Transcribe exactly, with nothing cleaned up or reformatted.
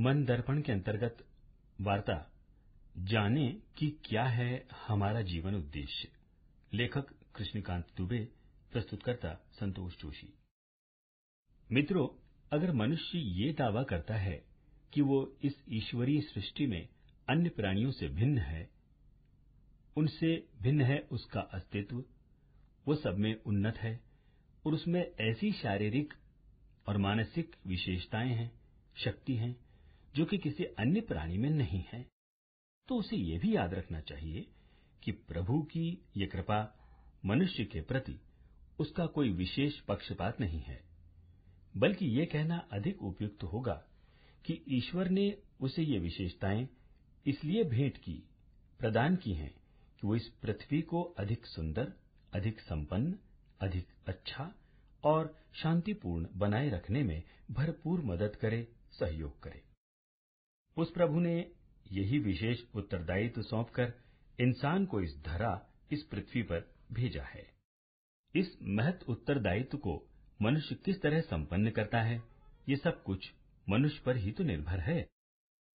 मन दर्पण के अंतर्गत वार्ता जाने कि क्या है हमारा जीवन उद्देश्य। लेखक कृष्णकांत दुबे, प्रस्तुतकर्ता संतोष जोशी। मित्रों, अगर मनुष्य ये दावा करता है कि वो इस ईश्वरीय सृष्टि में अन्य प्राणियों से भिन्न है, उनसे भिन्न है उसका अस्तित्व, वो सब में उन्नत है और उसमें ऐसी शारीरिक और मानसिक विशेषताएं हैं, शक्ति हैं, जो कि किसी अन्य प्राणी में नहीं है, तो उसे ये भी याद रखना चाहिए कि प्रभु की ये कृपा मनुष्य के प्रति उसका कोई विशेष पक्षपात नहीं है, बल्कि ये कहना अधिक उपयुक्त होगा कि ईश्वर ने उसे ये विशेषताएं इसलिए भेंट की, प्रदान की हैं कि वो इस पृथ्वी को अधिक सुंदर, अधिक संपन्न, अधिक अच्छा और शांतिपूर्ण बनाए रखने में भरपूर मदद करे, सहयोग करे। उस प्रभु ने यही विशेष उत्तरदायित्व सौंपकर इंसान को इस धरा, इस पृथ्वी पर भेजा है। इस महत् उत्तरदायित्व को मनुष्य किस तरह संपन्न करता है, ये सब कुछ मनुष्य पर ही तो निर्भर है।